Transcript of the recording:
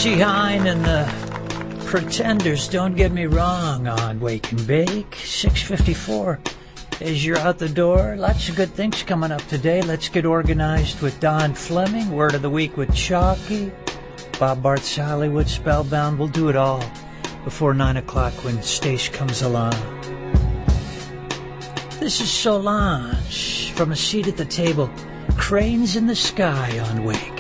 Richie Hine and the Pretenders, don't get me wrong, on Wake and Bake. 6:54 as you're out the door. Lots of good things coming up today. Let's get organized with Don Fleming. Word of the Week with Chalky. Bob Bart's Hollywood Spellbound. We'll do it all before 9 o'clock when Stace comes along. This is Solange from A Seat at the Table. Cranes in the Sky on Wake.